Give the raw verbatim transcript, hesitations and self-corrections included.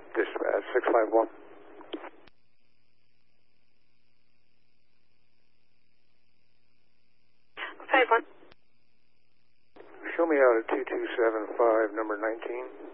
Dispatch six five one. five one. Show me out at two two seven five, number nineteen.